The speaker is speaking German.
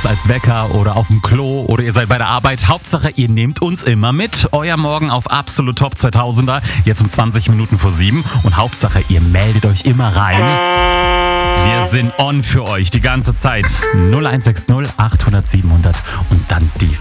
morgens als Wecker oder auf dem Klo oder ihr seid bei der Arbeit. Hauptsache, ihr nehmt uns immer mit. Euer Morgen auf Absolut Top 2000er, jetzt um 20 Minuten vor 7. Und Hauptsache, ihr meldet euch immer rein. Wir sind on für euch die ganze Zeit. 0160 800 700 und dann die